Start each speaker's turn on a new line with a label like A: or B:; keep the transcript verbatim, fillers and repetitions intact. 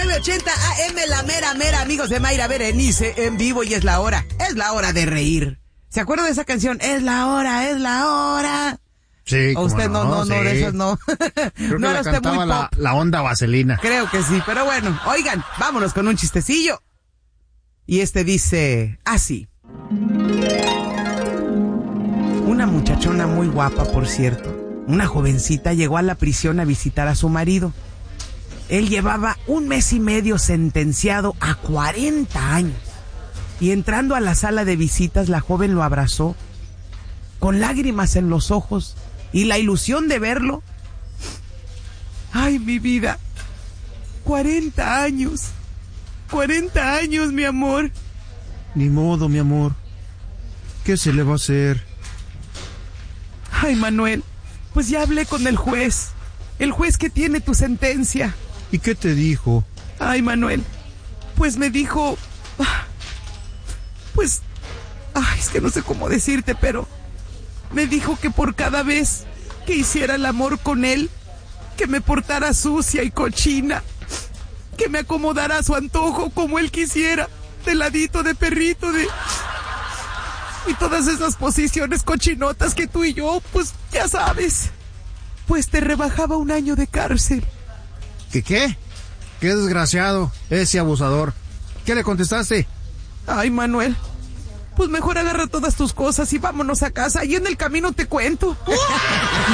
A: nueve ochenta A M, la mera mera, amigos de Mayra Berenice, en vivo, y es la hora, es la hora de reír. ¿Se acuerdan de esa canción? Es la hora, es la hora.
B: Sí,
A: ¿O usted no, no, no,
B: sí.
A: no, de esas no?
B: Creo
A: no
B: que
A: era
B: la
A: usted
B: cantaba
A: muy
B: la,
A: pop.
B: la onda vaselina.
A: Creo que sí, pero bueno, oigan, vámonos con un chistecillo. Y este dice así. Una muchachona muy guapa, por cierto, una jovencita, llegó a la prisión a visitar a su marido. Él llevaba un mes y medio sentenciado a cuarenta años. Y entrando a la sala de visitas, la joven lo abrazó, con lágrimas en los ojos y la ilusión de verlo. ¡Ay, mi vida! cuarenta años. cuarenta años, mi amor.
B: Ni modo, mi amor. ¿Qué se le va a hacer?
A: Ay, Manuel, pues ya hablé con el juez. El juez que tiene tu sentencia.
B: ¿Y qué te dijo?
A: Ay, Manuel, pues me dijo... Pues... Ay, es que no sé cómo decirte, pero... Me dijo que por cada vez que hiciera el amor con él, que me portara sucia y cochina, que me acomodara a su antojo como él quisiera, de ladito, de perrito, de... Y todas esas posiciones cochinotas que tú y yo, pues ya sabes, pues te rebajaba un año de cárcel.
B: ¿Qué qué? Qué desgraciado, ese abusador. ¿Qué le contestaste?
A: Ay, Manuel, pues mejor agarra todas tus cosas y vámonos a casa, y en el camino te cuento.